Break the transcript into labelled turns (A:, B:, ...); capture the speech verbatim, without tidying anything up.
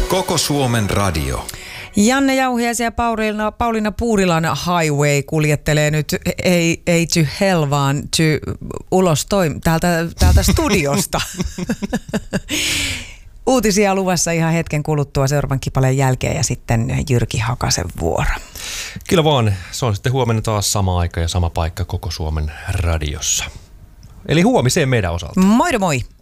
A: Koko Suomen radio.
B: Janne Jauhiaisen ja Pauliina, Pauliina Puurilan Highway kuljettelee nyt ei, ei to hell, vaan to ulos toim- täältä, täältä studiosta. Uutisia luvassa ihan hetken kuluttua seuraavan kipaleen jälkeen ja sitten Jyrki Hakasen vuoro.
C: Kyllä vaan, se on sitten huomenna taas sama aika ja sama paikka Koko Suomen radiossa. Eli huomiseen meidän osalta.
B: Moi moi!